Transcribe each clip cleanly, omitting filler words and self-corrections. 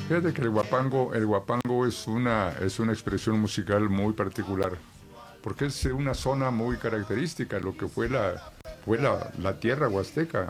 Fíjate que el guapango es una expresión musical muy particular, porque es una zona muy característica, lo que fue la tierra huasteca.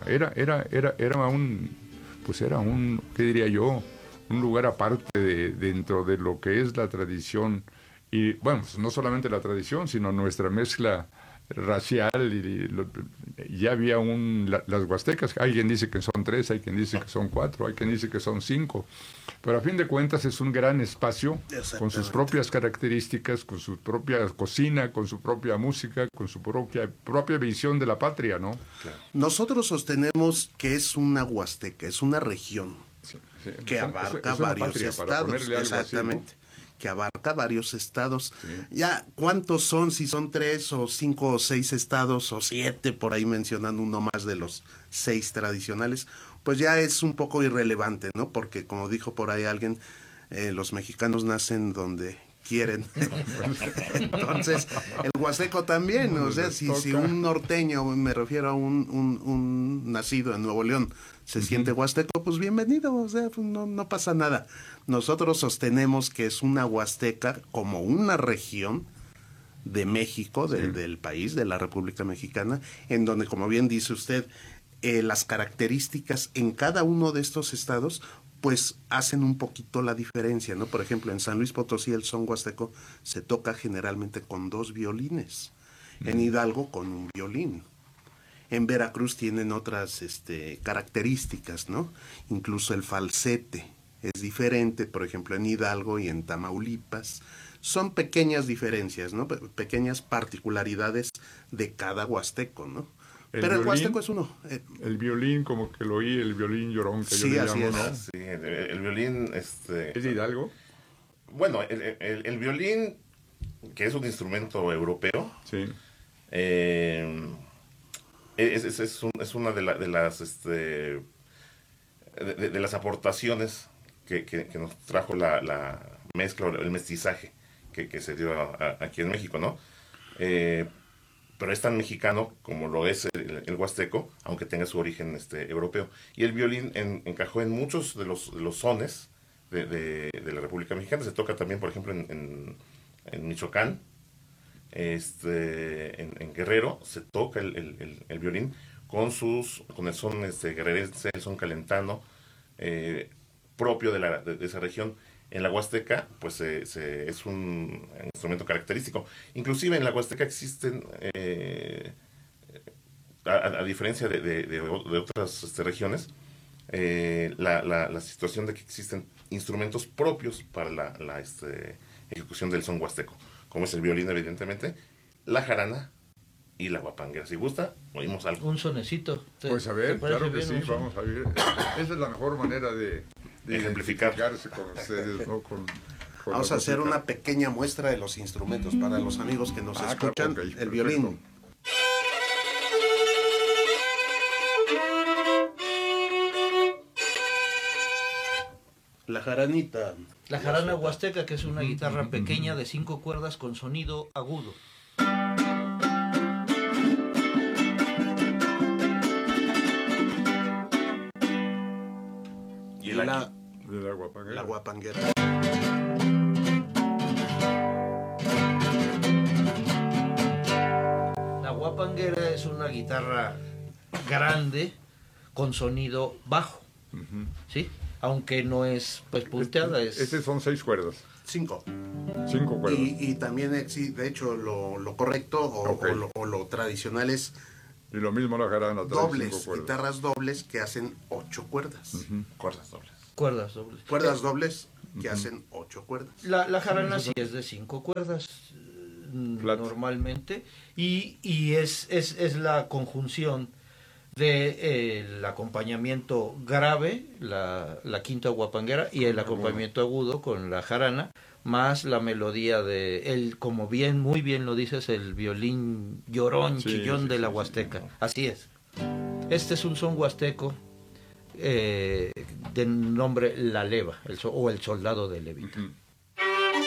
Era un, ¿qué diría yo? Un lugar aparte dentro de lo que es la tradición. Y bueno, pues no solamente la tradición, sino nuestra mezcla racial. Ya había las huastecas, hay quien dice que son tres, hay quien dice que son cuatro, hay quien dice que son cinco. Pero a fin de cuentas es un gran espacio con sus propias características, con su propia cocina, con su propia música, con su propia visión de la patria, ¿no? Claro. Nosotros sostenemos que es una huasteca, es una región Sí, sí. que abarca varios estados, exactamente, que abarca varios estados. Sí. Ya, ¿cuántos son? Si son 3 o 5 o 6 estados o 7, por ahí mencionando uno más de los 6 tradicionales, pues ya es un poco irrelevante, ¿no? Porque como dijo por ahí alguien, los mexicanos nacen donde quieren. Entonces, el huasteco también, o sea, si un norteño, me refiero a un nacido en Nuevo León, se siente huasteco, pues bienvenido, o sea, pues no pasa nada. Nosotros sostenemos que es una huasteca como una región de México, del país, de la República Mexicana, en donde, como bien dice usted, las características en cada uno de estos estados pues hacen un poquito la diferencia, ¿no? Por ejemplo, en San Luis Potosí el son huasteco se toca generalmente con 2 violines, en Hidalgo con un violín. En Veracruz tienen otras características, ¿no? Incluso el falsete es diferente, por ejemplo, en Hidalgo y en Tamaulipas. Son pequeñas diferencias, ¿no? Pequeñas particularidades de cada huasteco, ¿no? Pero el huasteco es uno. El violín, como que lo oí, el violín llorón, que sí, yo le llamo, es. ¿no? Sí, el violín, ¿Es de Hidalgo? Bueno, el violín, que es un instrumento europeo, Sí. es una de las aportaciones que nos trajo la mezcla, el mestizaje que se dio aquí en México, ¿no? Pero es tan mexicano como lo es el huasteco, aunque tenga su origen europeo. Y el violín encajó en muchos de los sones de la República Mexicana. Se toca también, por ejemplo, en Michoacán, en Guerrero, se toca el violín con el son guerrerense, el son calentano, propio de esa región. En la Huasteca, pues es un instrumento característico. Inclusive en la Huasteca existen, a diferencia de otras regiones, la situación de que existen instrumentos propios para la ejecución del son huasteco, como es el violín, evidentemente, la jarana y la guapanguera. Si gusta, oímos algo. Un sonecito. Pues a ver, claro que sí, vamos a ver. Esa es la mejor manera de ejemplificarse con ustedes, ¿no? Vamos a hacer una pequeña muestra de los instrumentos para los amigos que nos escuchan. Claro, okay, el violín. La jaranita. La jarana huasteca, que es una guitarra pequeña de 5 cuerdas con sonido agudo. Y la guapanguera. La guapanguera. La guapanguera es una guitarra grande con sonido bajo, ¿sí? Aunque no es pues punteada. Son 6 cuerdas. 5. 5 cuerdas. Y también, de hecho, lo correcto o lo tradicional es y lo mismo la jarana, dobles, guitarras dobles que hacen 8 cuerdas. Cuerdas dobles. Cuerdas dobles. Cuerdas dobles que hacen 8 cuerdas. La jarana sí es de 5 cuerdas normalmente y es la conjunción de el acompañamiento grave, la quinta guapanguera, y el acompañamiento agudo con la jarana, más la melodía como muy bien lo dices, el violín llorón, chillón de la huasteca. Así es. Este es un son huasteco de nombre La Leva, o el soldado de Levita.